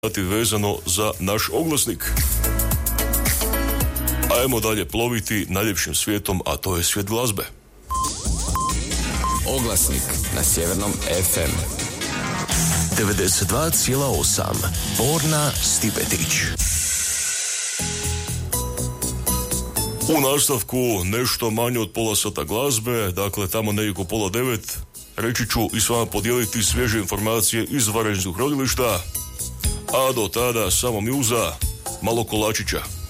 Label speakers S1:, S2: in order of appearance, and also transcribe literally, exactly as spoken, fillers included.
S1: vezano za naš oglasnik. Ajmo dalje ploviti najljepšim svijetom, a to je svijet glazbe.
S2: Oglasnik na Sjevernom ef em.
S3: devedeset dva zarez osam Borna Stipetić.
S1: U nastavku nešto manje od pola sata glazbe, dakle tamo negdje oko pola devet, reći ću i s vama podijeliti svježe informacije iz Varaždinskog rodilišta, a do tada samo mjuza, malo kolačića.